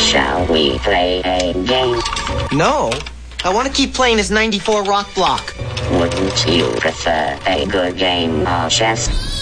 Shall we play a game? No. I want to keep playing his 94 rock block. Wouldn't you prefer a good game of chess?